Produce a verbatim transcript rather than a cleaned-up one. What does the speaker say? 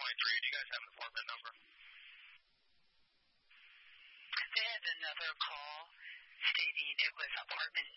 twenty-three. Do you guys have an apartment number? They had another call stating it was apartment